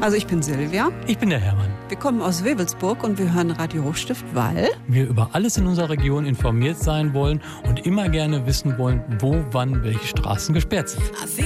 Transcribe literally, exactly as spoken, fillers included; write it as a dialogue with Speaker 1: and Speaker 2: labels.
Speaker 1: Also ich bin Silvia.
Speaker 2: Ich bin der Hermann.
Speaker 1: Wir kommen aus Wewelsburg und wir hören Radio Hochstift, weil
Speaker 2: wir über alles in unserer Region informiert sein wollen und immer gerne wissen wollen, wo, wann, welche Straßen gesperrt sind.